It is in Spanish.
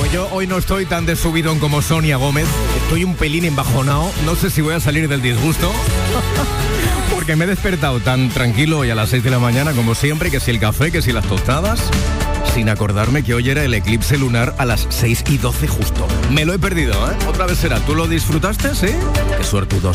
yo hoy no estoy tan de subidón como Sonia Gómez. Estoy un pelín embajonado. No sé si voy a salir del disgusto. Porque me he despertado tan tranquilo hoy a las 6 de la mañana como siempre, que si el café, que si las tostadas, sin acordarme que hoy era el eclipse lunar a las 6:12 justo. Me lo he perdido, ¿eh? Otra vez será. ¿Tú lo disfrutaste, sí? Qué suertudo.